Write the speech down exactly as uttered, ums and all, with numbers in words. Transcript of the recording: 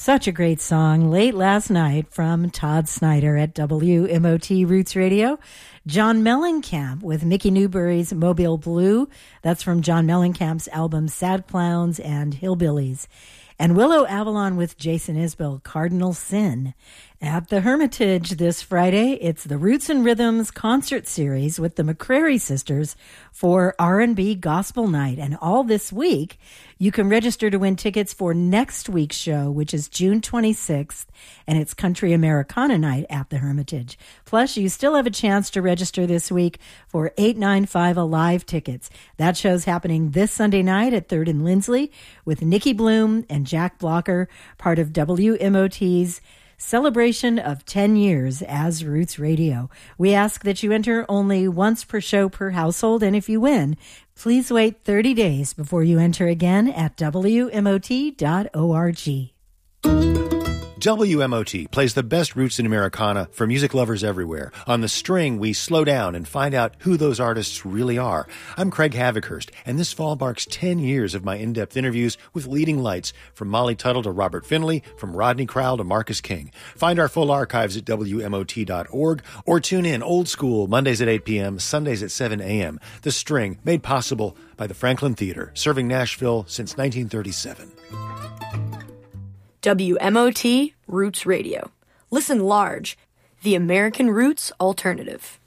Such a great song, Late Last Night from Todd Snyder at W M O T Roots Radio. John Mellencamp with Mickey Newbury's Mobile Blue. That's from John Mellencamp's album Sad Clowns and Hillbillies. And Willow Avalon with Jason Isbell, Cardinal Sin. At the Hermitage this Friday, it's the Roots and Rhythms concert series with the McCrary Sisters for R and B Gospel Night. And all this week, you can register to win tickets for next week's show, which is June twenty-sixth, and it's Country Americana Night at the Hermitage. Plus, you still have a chance to register this week for eight ninety-five Alive tickets. That show's happening this Sunday night at third and Lindsley with Nikki Bloom and Jack Blocker, part of W M O T's celebration of ten years as Roots Radio. We ask that you enter only once per show per household, and if you win, please wait thirty days before you enter again at W M O T dot org. W M O T plays the best roots in Americana for music lovers everywhere. On The String, we slow down and find out who those artists really are. I'm Craig Havikhurst, and this fall marks ten years of my in-depth interviews with leading lights, from Molly Tuttle to Robert Finley, from Rodney Crowell to Marcus King. Find our full archives at W M O T dot org, or tune in old school Mondays at eight p.m., Sundays at seven a.m. The String, made possible by the Franklin Theater, serving Nashville since nineteen thirty-seven. W M O T Roots Radio. Listen large. The American Roots Alternative.